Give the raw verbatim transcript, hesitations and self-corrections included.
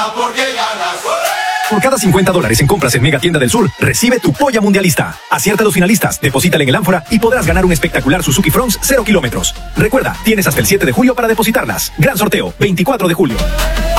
Porque ganas. Por cada cincuenta dólares en compras en Mega Tienda del Sur, recibe tu polla mundialista. Acierta a los finalistas, deposítale en el ánfora y podrás ganar un espectacular Suzuki Fronx cero kilómetros. Recuerda, tienes hasta el siete de julio para depositarlas. Gran sorteo, veinticuatro de julio.